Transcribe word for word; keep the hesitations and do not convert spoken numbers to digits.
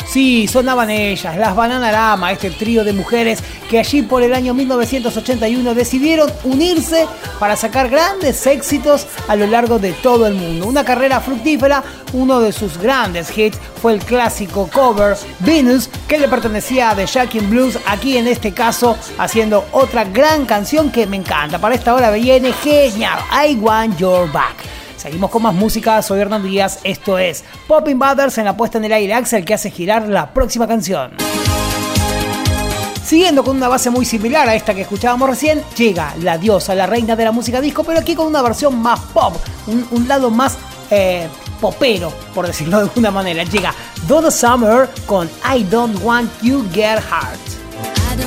Sí, sonaban ellas, las Bananarama, este trío de mujeres que allí por el año mil novecientos ochenta y uno decidieron unirse para sacar grandes éxitos a lo largo de todo el mundo. Una carrera fructífera, uno de sus grandes hits fue el clásico cover Venus, que le pertenecía a The Jackie Blues, aquí en este caso haciendo otra gran canción que me encanta. Para esta hora viene genial, I Want Your Back. Seguimos con más música, soy Hernán Díaz, esto es Popping Butters en la puesta en el aire Axel que hace girar la próxima canción. Siguiendo con una base muy similar a esta que escuchábamos recién, llega la diosa, la reina de la música disco, pero aquí con una versión más pop, un, un lado más eh, popero, por decirlo de alguna manera. Llega Donna Summer con I Don't Want You Get Hurt.